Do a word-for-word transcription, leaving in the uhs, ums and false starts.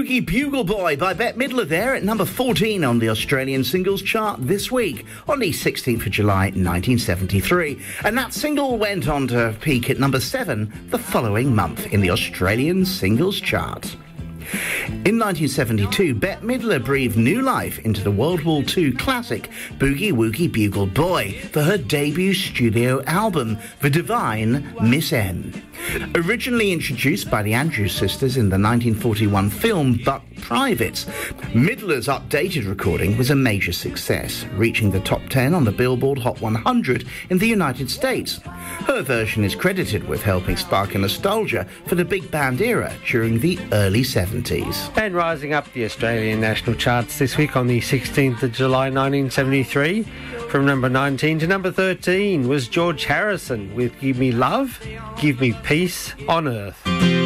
Woogie Bugle Boy by Bette Midler there at number fourteen on the Australian singles chart this week on the sixteenth of July nineteen seventy-three. And that single went on to peak at number seven the following month in the Australian singles chart. In nineteen seventy-two, Bette Midler breathed new life into the World War Two classic Boogie Woogie Bugle Boy for her debut studio album, The Divine Miss M. Originally introduced by the Andrews Sisters in the nineteen forty-one film Buck Privates, Midler's updated recording was a major success, reaching the top ten on the Billboard Hot one hundred in the United States. Her version is credited with helping spark a nostalgia for the big band era during the early seventies. And rising up the Australian national charts this week on the sixteenth of July nineteen seventy-three, from number nineteen to number thirteen was George Harrison with Give Me Love, Give Me Peace on Earth.